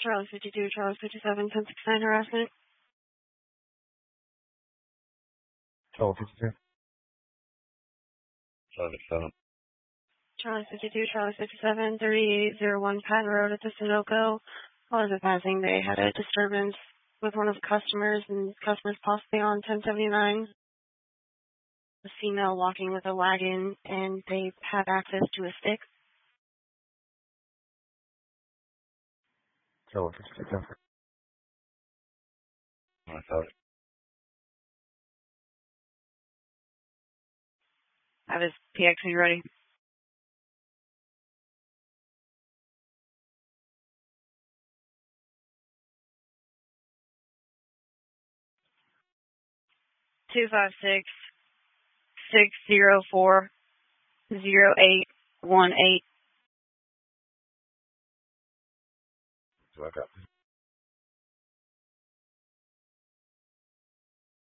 Charlie 52, Charlie 57, 1069 harassment. Charlie 52. Charlie 7. Charlie 52, Charlie 57, 3801 Patton Road at the Sunoco. While they were passing, they had a disturbance with one of the customers, and the customer's possibly on 1079. A female walking with a wagon, and they have access to a stick. Charlie 52. I thought it. Have his PXE ready. Two 604-0818. So I got